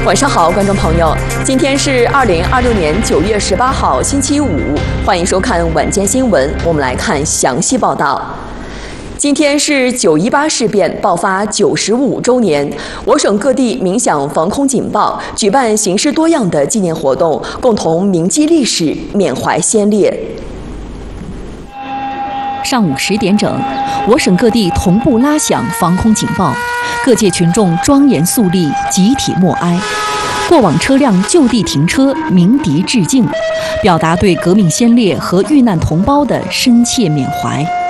晚上好，观众朋友，今天是2026年9月18号，星期五，欢迎收看晚间新闻。我们来看详细报道。今天是9·18事变爆发95周年，我省各地鸣响防空警报，举办形式多样的纪念活动，共同铭记历史，缅怀先烈。 上午10点整，我省各地同步拉响防空警报，各界群众庄严肃立，集体默哀。过往车辆就地停车，鸣笛致敬，表达对革命先烈和遇难同胞的深切缅怀。